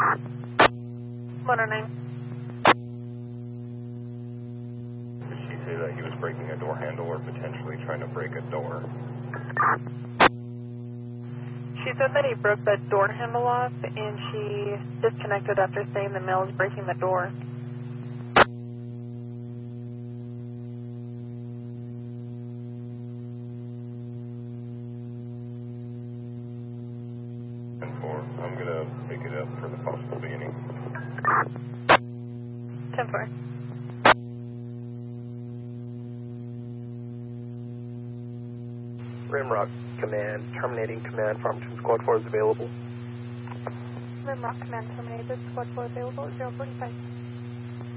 109. Did she say that he was breaking a door handle or potentially trying to break a door? She said that he broke the door handle off, and she disconnected after saying the male is breaking the door. I'm going to pick it up for the possible beginning. 10-4. Rimrock Command, terminating command, Farmington Squad 4 is available. Rimrock Command terminated, Squad 4 available, 045.